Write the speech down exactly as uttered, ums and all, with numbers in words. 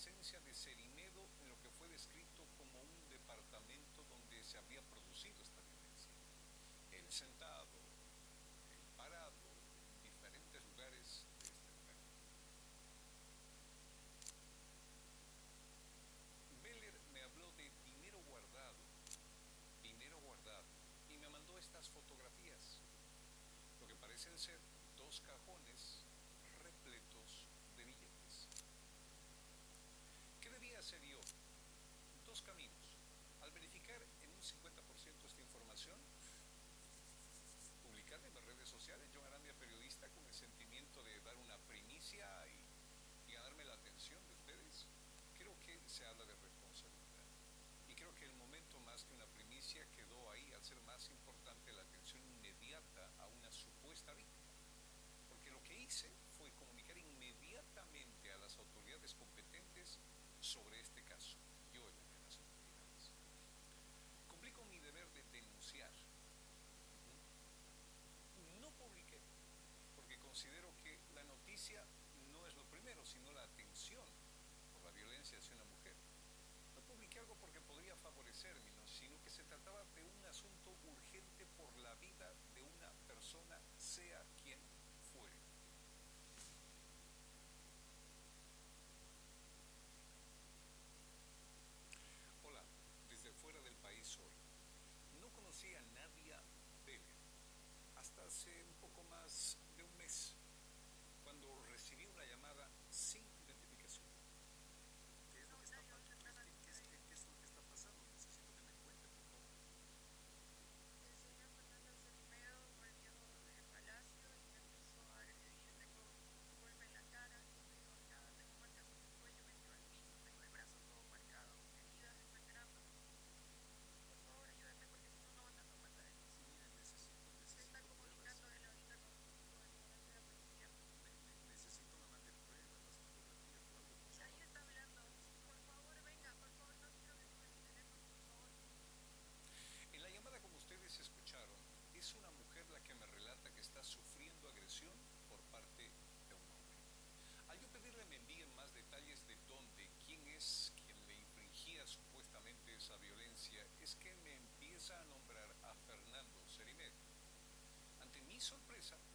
presencia de Cerimedo en lo que fue descrito como un departamento donde se habría producido esta violencia. Él sentado, él parado en diferentes lugares de este lugar. Beller me habló de dinero guardado, dinero guardado, y me mandó estas fotografías, lo que parecen ser dos cajones repletos de billetes. ¿Qué debía hacer yo? Dos caminos. Al verificar en un cincuenta por ciento esta información, publicarla en las redes sociales, John Arandia, periodista, con el sentimiento de dar una primicia y, y ganarme la atención de ustedes. Creo que se habla de responsabilidad. Y creo que el momento, más que una primicia, quedó ahí al ser más importante la atención inmediata a una supuesta víctima. Porque lo que hice fue comunicar inmediatamente a las autoridades competentes sobre este caso. Yo llamé a las autoridades. Cumplí con mi deber de denunciar. No publiqué, porque considero que la noticia no es lo primero, sino la atención por la violencia hacia una mujer. No publiqué algo porque podría favorecerme, no, sino que se trataba de un asunto urgente por la vida de una persona, sea quien fuere. Hola, desde fuera del país hoy. No conocía a Nadia Beller hasta hace un poco más de un mes, cuando recibí una llamada sin identificación. ¿Qué es lo que está, pa- qué, qué- qué es, qué- qué es lo que está pasando? Necesito que me cuente, por favor. El señor Fernando Cerimedo volvió del palacio y me empezó a agredir. Tengo un golpe en la cara, estoy ahorcada, tengo marcas en el cuello, me tiró al piso, tengo el brazo todo marcado, heridas desangrando. Por favor, ayúdenme porque si no, no van a tomar la denuncia. Mire, necesito, Se está necesito pruebas. comunicando él ahorita con, con el comandante de la policía. Ne- ne- necesito me mande pruebas, las fotografías o algo, por Ahí favor. está hablando. Por favor, venga, por favor, no quiero que tome mi teléfono, por favor. En la llamada, como ustedes escucharon, es una mujer la que me relata que está sufriendo agresión por parte de un hombre. Al yo pedirle me envíen más detalles de dónde, quién es quien le infringía supuestamente esa violencia, es que me empieza a nombrar a Fernando Cerimedo. Ante mi sorpresa,